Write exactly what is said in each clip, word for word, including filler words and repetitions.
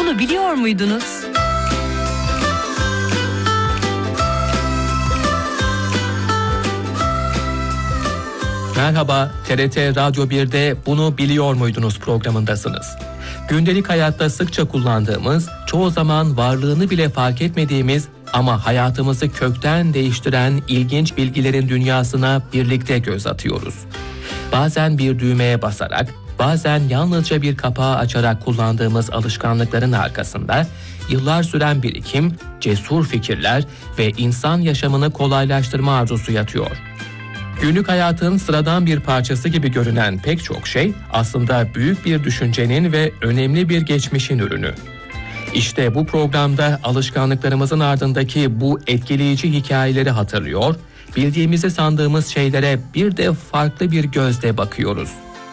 Bunu biliyor muydunuz? Merhaba, T R T Radyo bir'de Bunu Biliyor Muydunuz programındasınız. Gündelik hayatta sıkça kullandığımız, çoğu zaman varlığını bile fark etmediğimiz ama hayatımızı kökten değiştiren ilginç bilgilerin dünyasına birlikte göz atıyoruz. Bazen bir düğmeye basarak, bazen yalnızca bir kapağı açarak kullandığımız alışkanlıkların arkasında yıllar süren birikim, cesur fikirler ve insan yaşamını kolaylaştırma arzusu yatıyor. Günlük hayatın sıradan bir parçası gibi görünen pek çok şey aslında büyük bir düşüncenin ve önemli bir geçmişin ürünü. İşte bu programda alışkanlıklarımızın ardındaki bu etkileyici hikayeleri hatırlıyor, bildiğimizi sandığımız şeylere bir de farklı bir gözle bakıyoruz.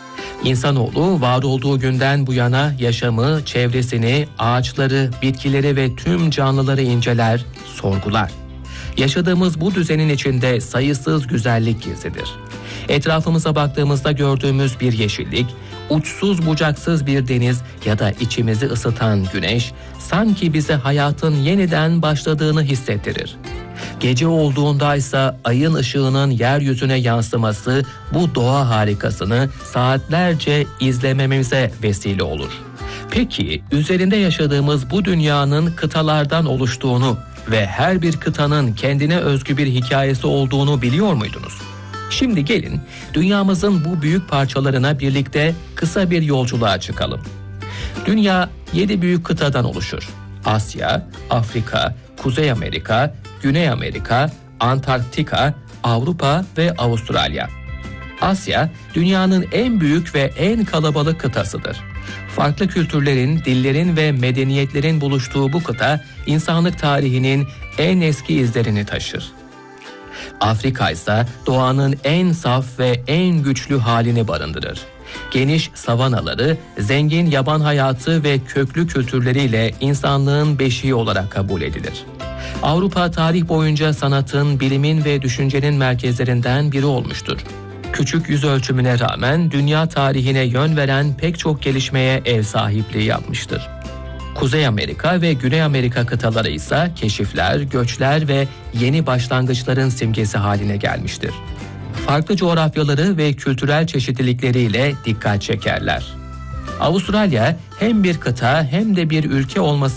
İnsanoğlu var olduğu günden bu yana yaşamı, çevresini, ağaçları, bitkileri ve tüm canlıları inceler, sorgular. Yaşadığımız bu düzenin içinde sayısız güzellik gizlidir. Etrafımıza baktığımızda gördüğümüz bir yeşillik, uçsuz bucaksız bir deniz ya da içimizi ısıtan güneş, sanki bize hayatın yeniden başladığını hissettirir. Gece olduğunda ise ayın ışığının yeryüzüne yansıması bu doğa harikasını saatlerce izlememize vesile olur. Peki üzerinde yaşadığımız bu dünyanın kıtalardan oluştuğunu ve her bir kıtanın kendine özgü bir hikayesi olduğunu biliyor muydunuz? Şimdi gelin dünyamızın bu büyük parçalarına birlikte kısa bir yolculuğa çıkalım. Dünya yedi büyük kıtadan oluşur. Asya, Afrika, Kuzey Amerika, Güney Amerika, Antarktika, Avrupa ve Avustralya. Asya, dünyanın en büyük ve en kalabalık kıtasıdır. Farklı kültürlerin, dillerin ve medeniyetlerin buluştuğu bu kıta, insanlık tarihinin en eski izlerini taşır. Afrika ise doğanın en saf ve en güçlü halini barındırır. Geniş savanaları, zengin yaban hayatı ve köklü kültürleriyle insanlığın beşiği olarak kabul edilir. Avrupa tarih boyunca sanatın, bilimin ve düşüncenin merkezlerinden biri olmuştur. Küçük yüz ölçümüne rağmen dünya tarihine yön veren pek çok gelişmeye ev sahipliği yapmıştır. Kuzey Amerika ve Güney Amerika kıtaları ise keşifler, göçler ve yeni başlangıçların simgesi haline gelmiştir. Farklı coğrafyaları ve kültürel çeşitlilikleriyle dikkat çekerler. Avustralya hem bir kıta hem de bir ülke olması